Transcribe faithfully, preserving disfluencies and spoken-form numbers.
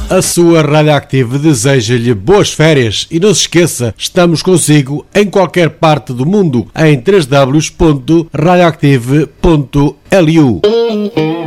A sua Radioactive deseja-lhe boas férias e não se esqueça, estamos consigo em qualquer parte do mundo em w w w ponto radioactive ponto l u.